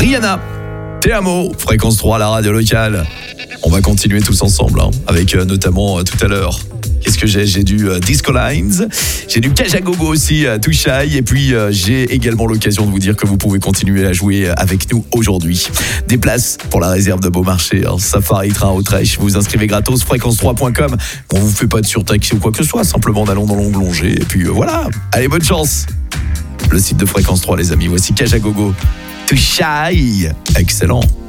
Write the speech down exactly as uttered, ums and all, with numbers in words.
Rihanna, Te Amo, Fréquence trois, la radio locale. On va continuer tous ensemble, hein, avec euh, notamment euh, tout à l'heure. Qu'est-ce que j'ai J'ai du euh, Disco Lines, j'ai du Kajagogo aussi, euh, Too Shy, et puis euh, j'ai également l'occasion de vous dire que vous pouvez continuer à jouer avec nous aujourd'hui. Des places pour la réserve de Beaumarchais, hein, Safari Train Autrèche. Vous vous inscrivez gratos, fréquence trois point com. On vous fait pas de surtaxi ou quoi que ce soit, simplement en allant dans l'onglet, et puis euh, voilà. Allez, bonne chance. Le site de Fréquence trois, les amis. Voici Kajagogo, Too Shy. Excellent.